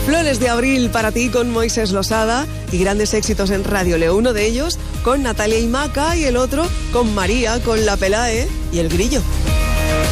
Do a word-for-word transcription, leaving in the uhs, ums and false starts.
Flores de Abril para ti con Moisés Losada y grandes éxitos en Radio Leo. Uno de ellos con Natalia y Maca y el otro con María, con La Pelae y El Grillo.